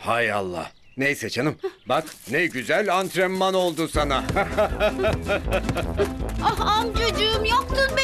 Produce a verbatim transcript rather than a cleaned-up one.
Hay Allah. Neyse canım. Bak ne güzel antrenman oldu sana. Ah amcacığım yaktın